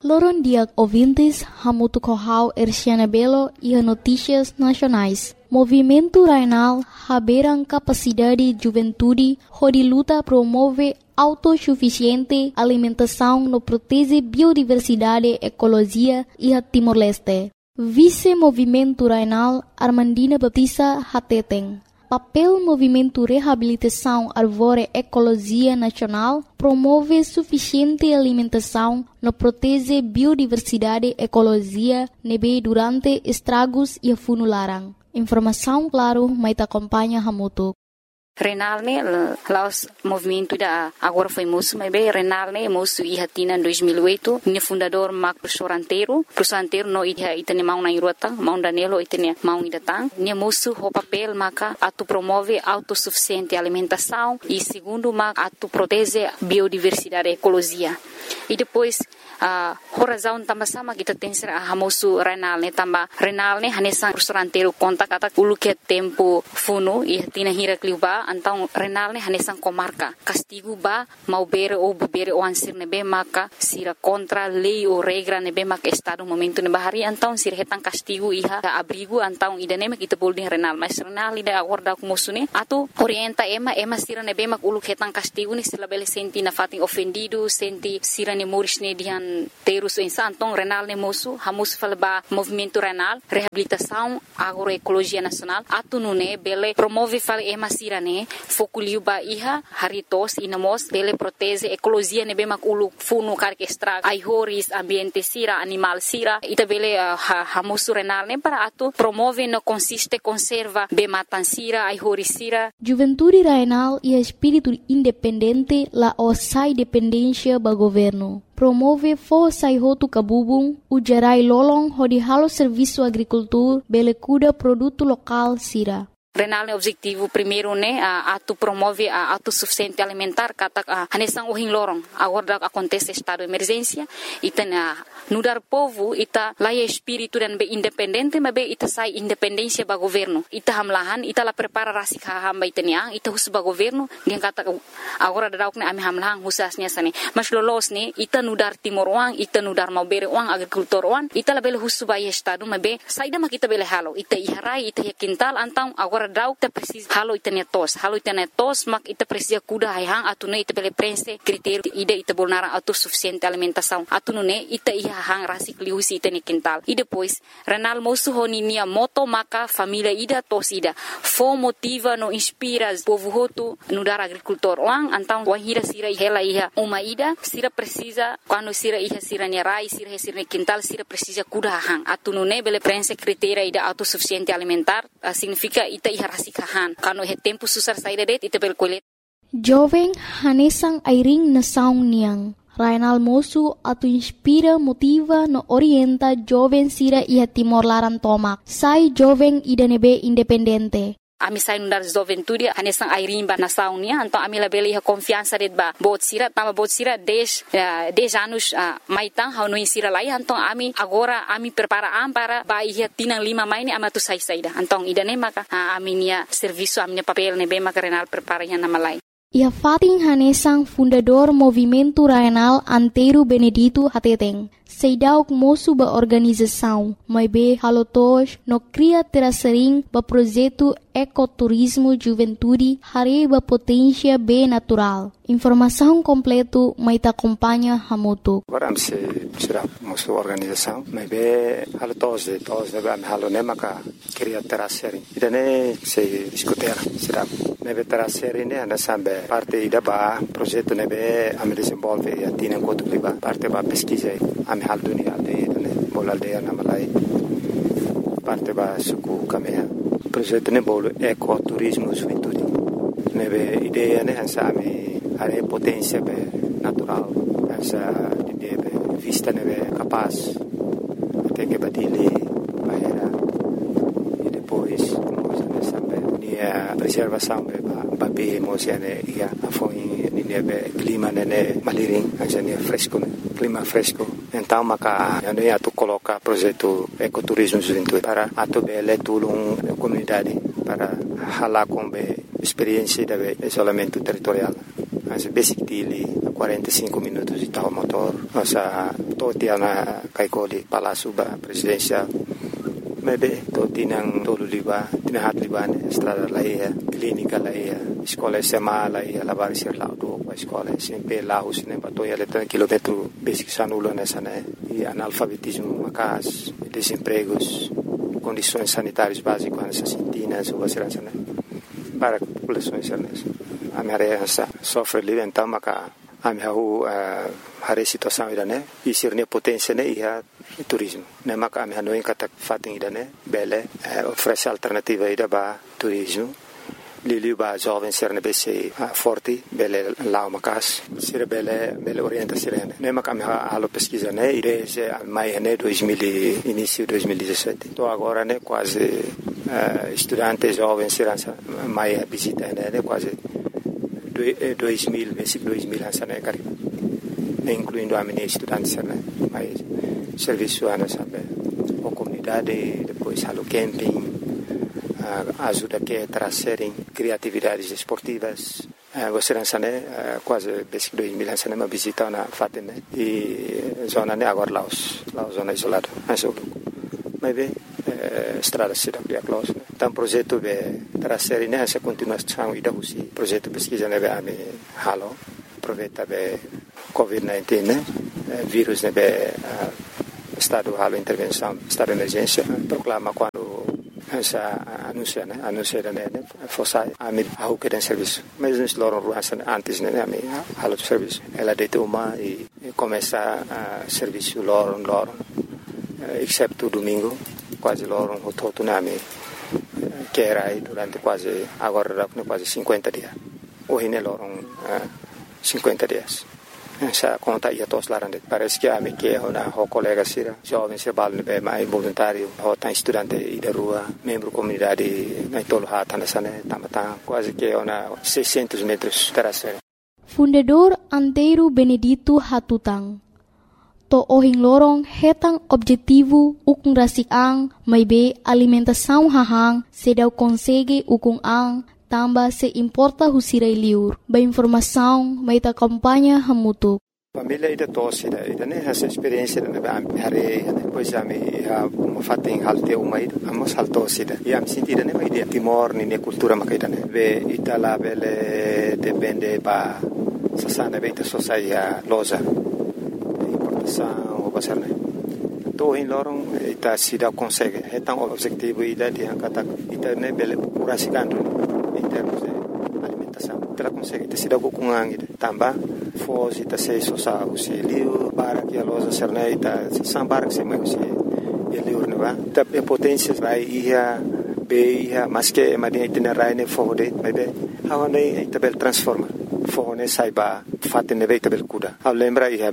Loron dia ouvintes, hamutu kohau Erciana Belo e a notícias nacionais. Movimento Rainal haberam capacidade juventude, onde luta promove autossuficiente alimentação no protege biodiversidade, ecologia e a Timor-Leste. Vice-Movimento Rainal Armandina Batista Hateteng. Papel Movimento Reabilitação Arvore Ecologia Nacional promove suficiente alimentação no protege biodiversidade ecologia nebe durante estragos e funularang. Informação claro, mas acompanha Hamutu. Renal ne laos movimento da agora foi moço, mas bem Renal ne moço e hatina em 2008, ne fundador Mac professor anteiro no itane mau na irota, mau Danilo itane mau idatang, ne moço o papel maca atu promove autossuficiente alimentação e segundo mac atu protege biodiversidade ecologia. E depois a razão também sama kita tem ser a moço Renal ne tamba Renal ne hanesan professor anteiro conta kata ulu que tempo funo e hatina hira kliuba então Renal ne hanesan comarca castigo ba mau bere ou bebere o ansir nebe maka sira contra lei ou regra nebe maka estado momento ne bahari então sira hetan castigo iha abrigo então idane mak kita boleh Renal mas Renal ida acorda com moço ne atu orienta ema sira nebe mak ulu hetan castigo ni sila bele senti na fatin ofendido senti sira ne moris ne dian terus então Renal ne moço hamus falba movimento Renal reabilitação agroecologia nacional atu nune bele promove fal ema sira ne fokuliu ba iha haritos inamos bele protege ecologia ne bemak ulu funu karke extra aihoris ambiente sira animal sira ita bele hamusu Renal ne para atu promove no consiste conserva be matan sira aihoris sira. Juventude Rainal e espírito independente la osai dependência ba governo. Promove força e roto cabubung, o gerai lolong hodi halo serviço agricultura, bele cuida produto local sira. Renal ne objetivo primeiro ne atu promove a autossuficiente alimentar kata hanesang uhing lorong agora acontece estado de emergência ita nudar povo ita laia espírito dan be independente mas be ita sai independência ba governo ita hamlahan ita la prepara rasik hamba itania ita hus ba governo dia kata agora dauk ne ami hamlahan husasnya sane mas lolos ne ita nudar timor wang ita nudar mau bere wang agricultor wang ita la bele hus ba estado mas be saida ma kita bele halo ita iharai ita yakintal antang agora dauk ta precis halo itania tos mak ita precisa kuda hang atune ita bele prense critério ida ita bolnara autossuficiente alimentação atune ita hang rasik liusi ita ne quintal e depois Renal moço honinia moto maka família ida tos ida fo motiva no inspira povo hotu no dar agricultor wang antang wahira sira hela iha uma ida sira precisa quando sira iha sira ne rai sira ne quintal sira precisa kuda hang atune bele prense critério ida autossuficiente alimentar significa ita iha rasikahan kano he tempo susar saída det ita bel kolet jovem hanesang airing na saung niang Rainal moço atu inspira motiva no orienta jovem sira iha Timor Laran tomak sai jovem idanebe independente. Ami sai nundar juventude hanesang airing ba nasaung nia então ami labele iha confiança det ba bot sira 10 anos maitang hau no sira lai então ami agora ami prepara para ba iha tinang 5 maini ama tu saida então idane maka ami nia serviço ami papel ne be maka Renal prepara iha nama lai. Ia fating hanesang fundador Movimento Rainal Anteiro Benedito Hateteng. Seidauk moço ba organização, mas be halotos no cria terasering ba projeto ecoturismo juventude hari ba potência be natural. Informação completo mai ta acompanha Hamutu. Agora se será moço organização, mas be halotos de ba halone maka cria terasering. Idane se discutir será nebe terasering ne ana sambe parte ida ba projeto nebe am desenvolve a tina kotu liba parte ba pesquisa am hal dunia de bol aldeia na Malai parte ba suku kamea projeto ne bol ecoturismo juventude nebe ideia ne ansami are potência be natural essa ideia be vista nebe capaz até que batile bahera e depois a preservação ba be emocione ia afoi nebe clima ne maliring ajane fresco clima fresco então maka ando ia tu coloca projeto ecoturismo juventude para atu bele tulung comunidade para hala com be experiência de isolamento territorial basic dili 45 minutos de tal motor. Nossa totia na kaikoli Palácio Presidencial. Maybe tinang tolo liba, tinahat liba estrada laia, clínica laia, escola SMA laia, lavar ser lá do a escola sempre lá os né, batoia letra quilômetro basic sanulo nessa né, e analfabetismo macas, desempregos, condições sanitárias básicas nessa sintinas ou assim né, para a população nessa. A minha área sofre livre então maca a minha a situação ida né, e ser ne potência né, e a turismo. Ne maka ami hanoin kata fating ida ne bele oferece alternativa ida ba turismo. Lili ba jovem ser ne bese forte bele lá macas ser bele orienta sirene. Ne maka ami halo pesquisa ne desde mai ne 2000 início 2017. Tô agora ne quase estudante jovem ser mai visita ne quase 2000 basic 2000 hansa ne cari. Incluindo a minha estudante né, mas serviço ana sabe, a comunidade, depois halo camping, ajuda que trazerem criatividades esportivas. Você lança né, quase basic 2000 lança né, uma visita na Fatem né, e zona né agora Laos zona isolada, mas bem estrada cidade de Laos. Então projeto de trazer né, essa continuação e da projeto pesquisa né, a me halo aproveita be COVID-19 né, vírus né, estado de intervenção, estado de emergência, proclama quando essa anuncia né, fosse a mim a que tem serviço, mas nós logo antes né, a mim halo de serviço, ela deita uma e começa a serviço logo, exceto domingo, quase logo o todo né, a mim que era aí durante quase agora quase 50 dias, hoje né logo 50 dias. Essa conta ia todos lá parece que a minha que na colega sira jovem se balne be mais voluntário ou tá estudante da rua membro comunidade na tolo hata nessa né tamata quase que na 600 metros terasser. Fundador Antero Benedito Hatutang to ohing lorong hetang objetivo ukung rasik-ang may be alimentação hahang sedau consegue ukung ang tamba se importa husirai liur. Ba informação, mai ta kampanya hamutuk. Família ida tosse ida né essa experiência né hari depois a me fating halte uma ida amos haltosse ida e am sentida né ida Timor ni cultura makaida né ve itala bele depende ba sasana beita sociedade loja importação ou basar né to in lorong ita sida consegue hetang objetivo ida dia kata ita né bele curasikan em termos de alimentação. Ela consegue ter sido com também fosse ter se sosa o liu para que a loja serneita sambar que se mais o liu não vai. Tá potências vai ia be mas que madia itinerário ne fode mas be how ne tabel transforma fone saiba fatte ne veita bel kuda. A lembra ia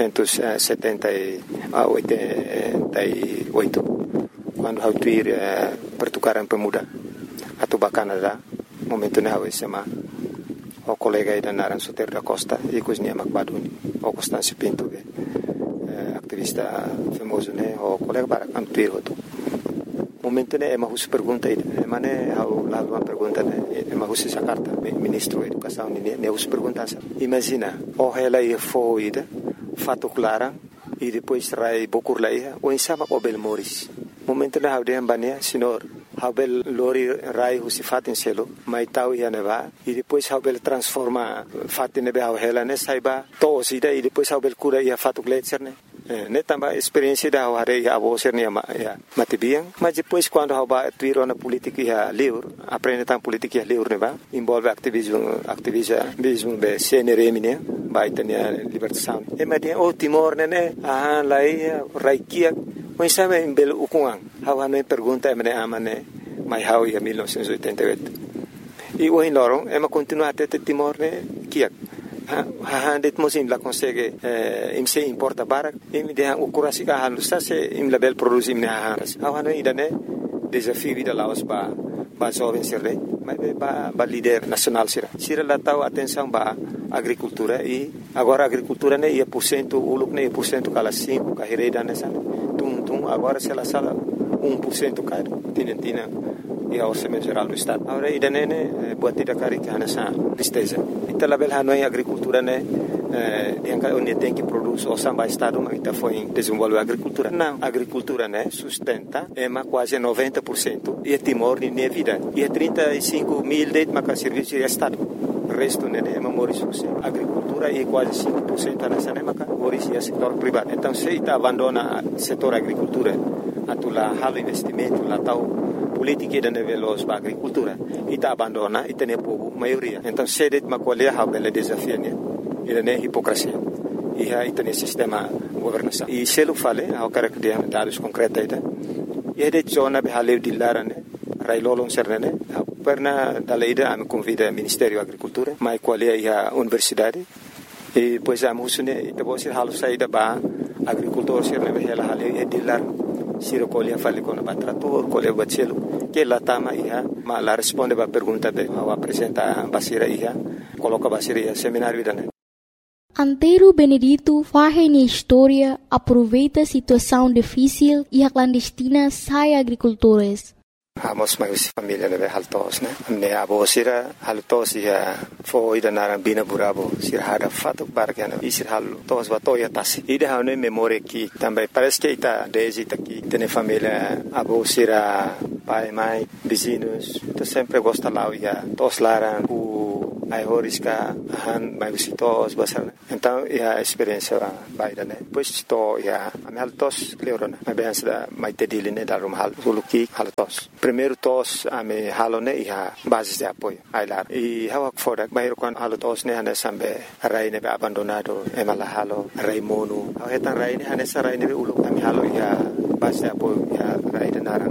1978 quando hau tuir pertukaran pemuda atau Canada momento ne hawe sema o colega ida naran Soter da Costa e cosnia Macbaduni o Constâncio Pinto activista famoso ne o colega para antuir hoto momento ne ema hus pergunta ida ema ne hau la pergunta ne ema hus essa carta ministro da educação ne hus pergunta imagina o ela ia fo ida fato clara e depois rai bokur laia o insama o bel moris momento ne hau de ambania senhor Habel lori rai husi fatin selo mai tau ia neva e depois Habel transforma fatin nebe hela ne saiba to sida e depois Habel cura ia fatu gletser ne tamba experiência da hare ia aboser ne ya matibiang mas depois quando haba tuiro na política ia livre aprende tam política ia livre ne ba envolve ativismo be CNRM ne ba itania libertação e madia o Timor ne lai raikia mas sabe em belo ukuang hawa no pergunta emne amane mai hau ia 1988 e o in lorong ema continua até Timor ne kiak ha det mosim la consegue im se importa barak im de o kurasi ka halu sa se im label produce im ne hawa no idane desafio da Laos ba jovem sirre mas ba líder nacional sira la tau atenção ba agricultura e agora agricultura ne ia % uluk ne % kala 5 kahireda ne san tung agora se la sala 1% caro tina e ao orçamento geral do Estado. Agora, ida nene, boa tida cari que hanessa listeza. Ita label hanoi agricultura né, onde tem que produzir o samba Estado, mas ita foi desenvolver a agricultura. Não, a agricultura né, sustenta, quase 90% e Timor nem vida. E 35 mil de serviço de Estado. O resto né, é memorização. Agricultura e quase 5% nessa né, memorização setor privado. Então, se ita abandona o setor agricultura, atula halo investimento, lá tal política da nível da agricultura, ita abandona, ita nem povo maioria. Então, se det macolher a bela desafio né, ita nem hipocrisia. E aí ita nem sistema governação. E se ele fala, ao cara que tem dados concretos ita, e det zona be haleu dilara né, railolong serne, perna dalaida am convida Ministério da Agricultura, mai qualia a universidade, e pois a musune ita bosir halu saída ba agricultor serne be hela haleu e dilar siro colia fale com o trator, colia bacelo, que lá tama ia, mas lá responde a pergunta be, ao apresentar basira ia, coloca basira ia seminário da né. Antero Benedito faz na história, aproveita a situação difícil e a clandestina sai agricultores. Amos mais família né haltos né ne abo sira haltos ya foi da narang bina burabo sira hada fato bargana isir haltos bato ya tasi ida hane memória que também parece que ita desde aqui tem família abo sira pai mãe vizinhos tá sempre gosta lá ya tos laran ai horiska han mai visitos basar então a experiência vai da né depois to ya am haltos leorona mas bem da mai tedile né da rum hal suluki haltos primeiro tos ame halone ia base de apoio ai lá e hawak foda bairo kon haltos ne hane sambe rai ne abandonado emala halo rai monu hetan rai ne hane sarai ne ulu ame halo ia base de apoio ia rai de naran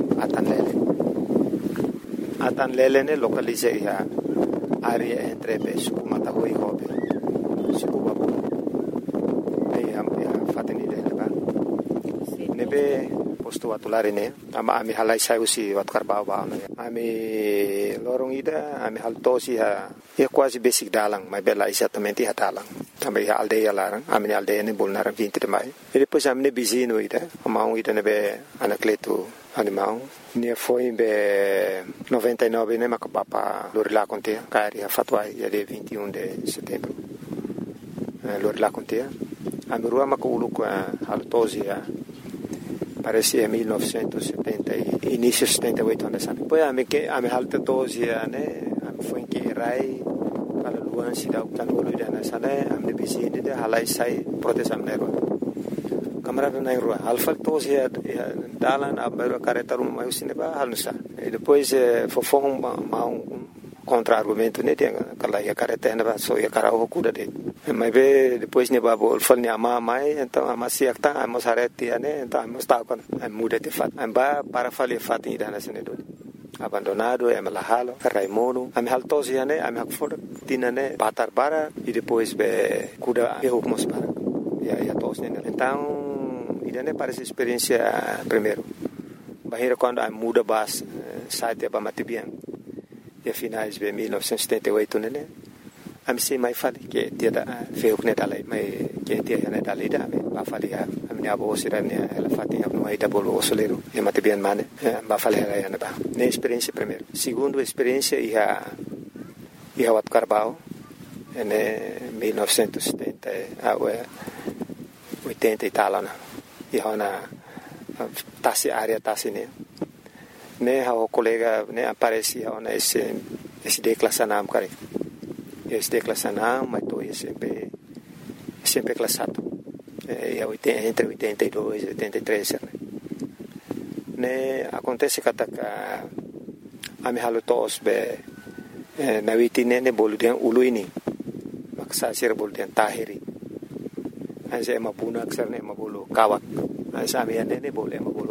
atan lele ne localize ia área entre suku matahui hobe suku babu ai am fateni de leba nebe posto atulare ne ami halai sai usi wat karbau ba ami lorong ida ami haltosi ha e quase basic dalang mai bela exatamente ha dalang também ha aldeia larang ami aldeia ne bolnar 20 de mai e depois ami ne bizino ida amau ida nebe anacleto animal ne foi be 99 ne makapapa lorila contea cari a fatwa ya de 21 de setembro lorila contea ami rua makulu com haltosi parecia 1970 início 78 anos depois ame halta tosia né foi que rai para luan sida utan ulu dana sana ame bisini de halai sai protesam nero camarada na rua alfa tosia dalan abero caretarum mai usine ba halnusa depois fofong mau contra-argumento né tem aquela ia careta ba so ia cara o cuda de mas depois ne babo fal ne ama mai então ama siakta amos hareti né então amos ta con muda de fat amba para falir fat ida na sene do abandonado é malahalo raimono am haltos né am hakfor tinane patar bara e depois be cuda eu mos para ia tos né então ida ne parece experiência primeiro bahira quando am muda bas site ba matibian e finais de 1978 né am se mai fali que dia da feu ne dalai mai que dia ne dalai da ba fali a minha avó sira ne ela fatinha no aí da bolo osoleiro e mate bem mane ba fali ela ia ba ne experiência primeiro segundo experiência ia wat Carbau ne 1970 80 e tal na ia na tasi área tasi ne o colega ne aparecia na esse declassanam cara esse declassanam mas tô sempre classado entre 82 e 83 ne acontece que a me halutos be na witine ne boludian uluini maksa sir boludian tahiri ase mapuna aksar ne mabulu kawak asa me ne boleh mabulu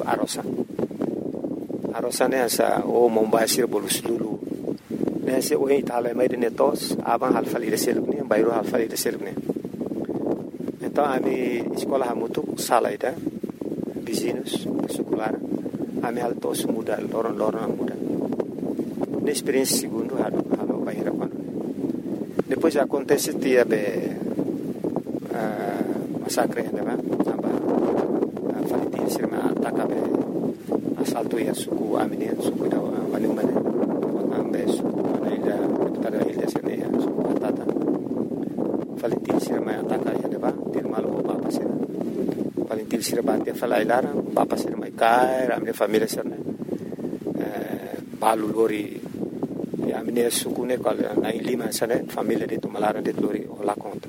arosane asa o mombasir bolus lulu nese o itala mai de netos aban halfali de selubni bayro halfali de selubni então ami escola hamutu salaida vizinhos secular ami altos muda loron muda na experiência segundo halo bayra quando depois acontece dia be massacre né aba falitin sirma ataka be assalto ya suku amine suku da nenhuma, né? Um beijo. Na ilha, deputada da ilha, sene ya, so batata. Valentil sira mai ataka ya deba, dir malu bapa sira. Valentil sira batia fala ilara, bapa sira mai kai, ramne família sira, né? Balu lori, ya mine sukune kal na ilima sira, família de Tumalara de lori ola conta.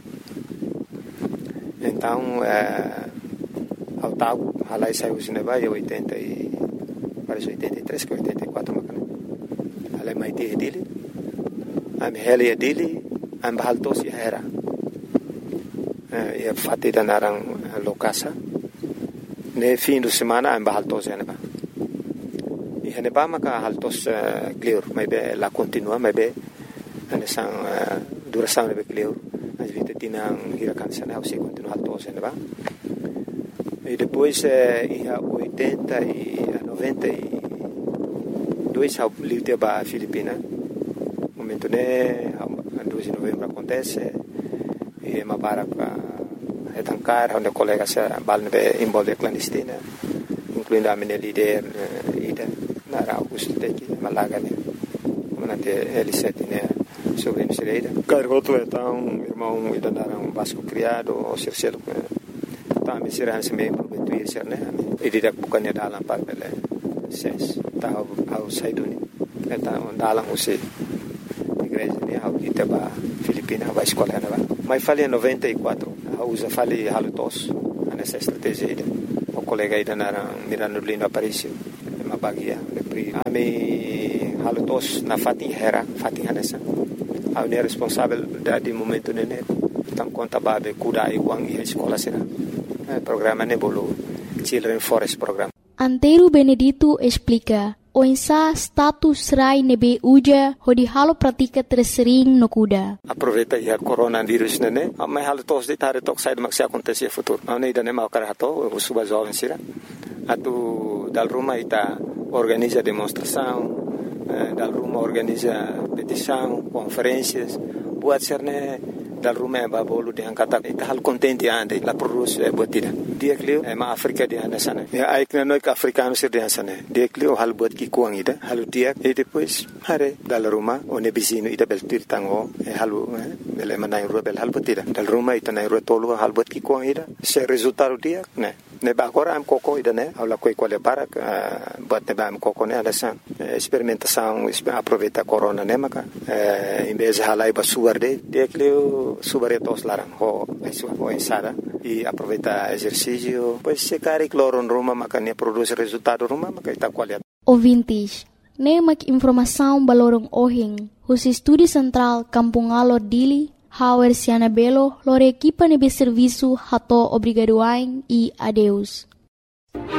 Então, ao tal, halai saiu cinema e 80 e parece 83 que 84 macana. Halai mai te dele, am heli dele, am bahaltos ya era. E fatti da narang lokasa. Ne fim de semana am bahaltos ya neba. E neba maka haltos clear, mai be la continua, mai be anesang duração nebe clear. As vite tinang hirakan sana, se continua haltos ya neba. E depois, em 80 e 92, eu livre para a Filipina. No momento, né, 2 de novembro acontece, e uma barra para retancar, onde colegas se balneve envolve clandestina, incluindo a minha líder, Ida, na Augusto Teki, Malaga, né, como na L7, né, sobre a Ida. Cargoto, então, irmão, Ida, um vasco criado, o Circelo, kami sirahan sa may probetuir sir na ididak bukannya dalam parpele ses tahu outside ni kata dalam usi igreja ni au kita ba Filipina ba escola na ba mai fali 94 usa fali halutos nessa estratégia ida o colega ida na Mirano Lindo Aparicio ma bagia pri ami halutos na fati hera fati hanesa au ne responsável da di momento nene tam conta babe kuda i wang i escola sira programa Nebolo Children Forest Program. Antero Benedito explica o insa status rai nebe uja hodi halo pratika tersering no kuda. Aproveita ya coronavírus nene, mai halo tos de tare tok sai maksi acontecer futuro. Ani dane mau karato o suba jovem sira. Atu dal Roma ita organiza demonstração, dal Roma organiza petição, conferências, buat serne dal Roma ba bolu de angkata ita hal contente ande la produce botida dia klio ma Afrika de anda sana ya aikna no ka africano sir de sana dia klio hal bot ki kuang ida halu dia e depois hare dal Roma one bisino ida beltir tango halu ele manai robel hal botida dal Roma ita nai rotolo hal bot ki kuang ida se resultado dia ne ba agora am coco ida ne ala coi quale para bot ne ba am coco ne ala san experimentação aproveita corona ne maka em vez halai ba suarde dia klio subaretos larang ho ensada e aproveita exercício pois se cari cloro em Roma makanya produz resultado Roma makaita qualidade. Ouvintes, nemak informação balorong ohing, os estúdio central Kampung Alor Dili, Hauer Siana Belo, lore equipa nebe serviço hato obrigadoain e adeus.